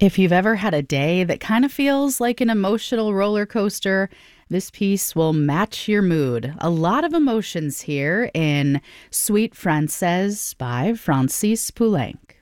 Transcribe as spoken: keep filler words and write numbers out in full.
If you've ever had a day that kind of feels like an emotional roller coaster, this piece will match your mood. A lot of emotions here in Suite Française by Francis Poulenc.